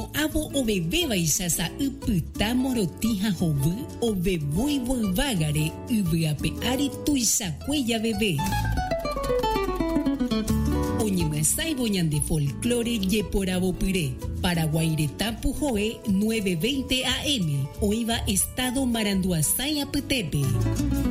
Oñemo avo oveve vaichása ipyta morotija hovy ovevúi vágare yvyape ári tuichakue javeve. Oñemyasãivo ñande folclore jeporavopyre. Paraguaireta Pujoe 9:20 AM. Oiva Estado Maranduasái apytépe.